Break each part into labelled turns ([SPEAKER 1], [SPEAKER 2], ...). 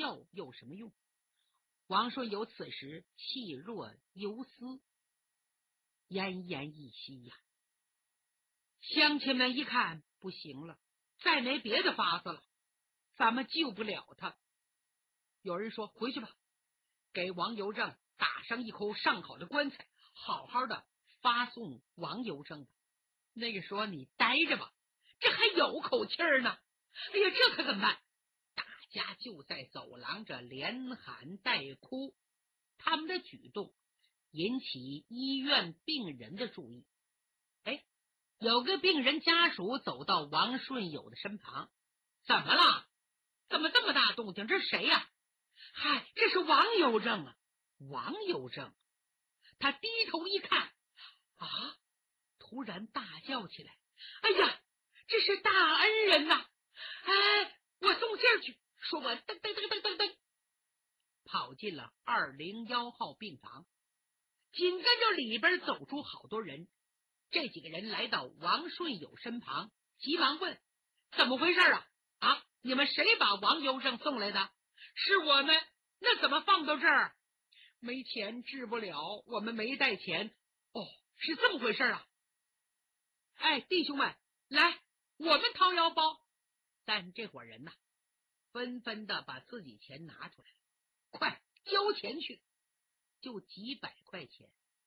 [SPEAKER 1] 叫有什么用？王顺友此时气若游丝，奄奄一息呀。乡亲们一看不行了，再没别的法子了，咱们救不了他。有人说回去吧，给王邮政打上一口上好的棺材，好好的发送王邮政吧。那个说你待着吧，这还有口气儿呢。哎呀，这可怎么办？大家就在走廊这连喊带哭，他们的举动引起医院病人的注意。哎，有个病人家属走到王顺友的身旁，怎么了？怎么这么大动静？这是谁呀？嗨，这是王邮政啊！王邮政，他低头一看，啊！突然大叫起来：“哎呀，这是大恩人呐！哎，我送信儿去。”说完，噔噔噔噔噔噔，跑进了201号病房。紧跟着里边走出好多人，这几个人来到王顺友身旁，急忙问：“怎么回事啊？啊，你们谁把王邮政送来的？”“是我们。”“那怎么放到这儿？”“没钱治不了，我们没带钱。”“哦，是这么回事啊。”“哎，弟兄们，来，我们掏腰包。”但这伙人呐，纷纷的把自己钱拿出来，快交钱去，就几百块钱，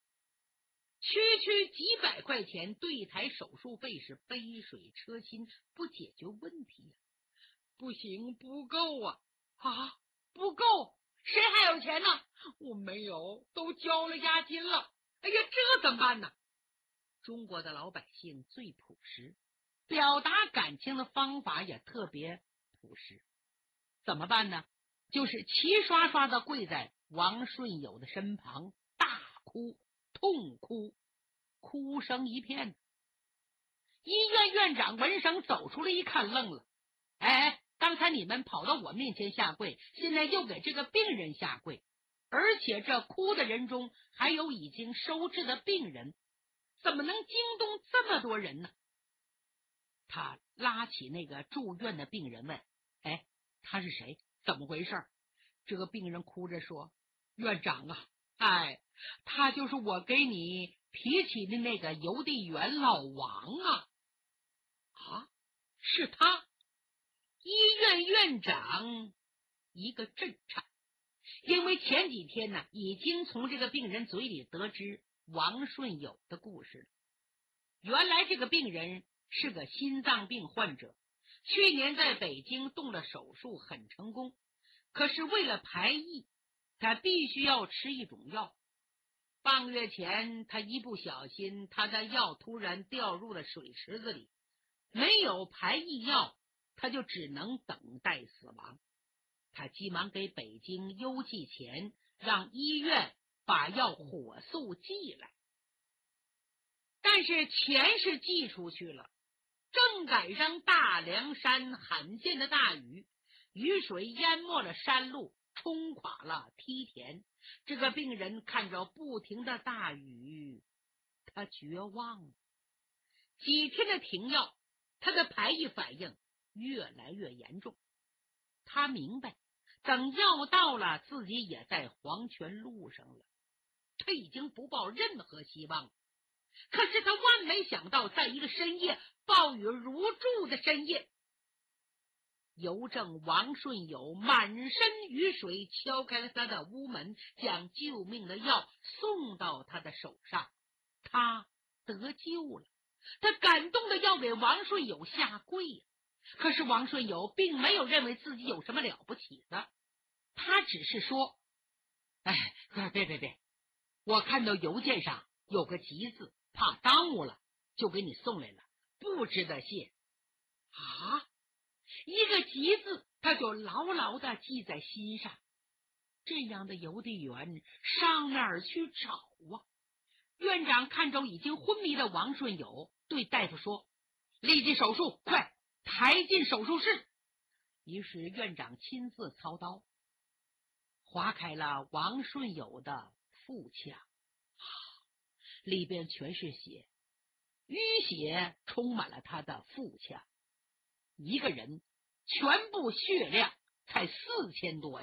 [SPEAKER 1] 区几百块钱对一台手术费是杯水车薪，不解决问题呀。不行，不够啊！啊，不够，谁还有钱呢？我没有，都交了押金了。哎呀，这怎么办呢？中国的老百姓最朴实，表达感情的方法也特别朴实。怎么办呢？就是齐刷刷的跪在王顺友的身旁，大哭痛哭，哭声一片。医院院长闻声走出来一看，愣了：“哎，刚才你们跑到我面前下跪，现在又给这个病人下跪，而且这哭的人中还有已经收治的病人，怎么能惊动这么多人呢？”他拉起那个住院的病人问：“哎，他是谁？怎么回事？”这个病人哭着说：“院长啊，哎，他就是我给你提起的那个邮递员老王啊。”“啊，是他？”医院院长一个震颤，因为前几天呢，已经从这个病人嘴里得知王顺友的故事了。原来这个病人是个心脏病患者，去年在北京动了手术，很成功。可是为了排异，他必须要吃一种药。半个月前，他一不小心，他的药突然掉入了水池子里，没有排异药，他就只能等待死亡。他急忙给北京邮寄钱，让医院把药火速寄来。但是钱是寄出去了，正赶上大凉山罕见的大雨，雨水淹没了山路，冲垮了梯田。这个病人看着不停的大雨，他绝望了。几天的停药，他的排异反应越来越严重。他明白，等药到了，自己也在黄泉路上了，他已经不抱任何希望了。可是他万没想到，在一个深夜，暴雨如注的深夜，邮政王顺友满身雨水敲开了他的屋门，将救命的药送到他的手上，他得救了。他感动的要给王顺友下跪呀。可是王顺友并没有认为自己有什么了不起的，他只是说：“哎，别，我看到邮件上有个急字，怕耽误了，就给你送来了，不值得谢。”啊，一个急字他就牢牢的记在心上。这样的邮递员上哪儿去找啊？院长看着已经昏迷的王顺友，对大夫说：“立即手术，快抬进手术室。”于是院长亲自操刀，划开了王顺友的腹腔，里边全是血，淤血充满了他的腹腔。一个人全部血量才4000多呀。